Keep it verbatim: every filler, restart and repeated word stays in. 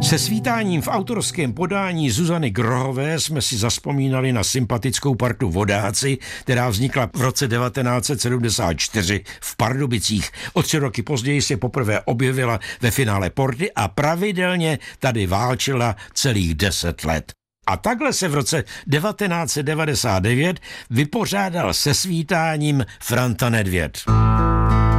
Se svítáním v autorském podání Zuzany Grohové jsme si zazpomínali na sympatickou partu Vodáci, která vznikla v roce devatenáct set sedmdesát čtyři v Pardubicích. O tři roky později se poprvé objevila ve finále Porty a pravidelně tady válčila celých deset let. A takhle se v roce devatenáct set devadesát devět vypořádal se svítáním Franta Nedvěd.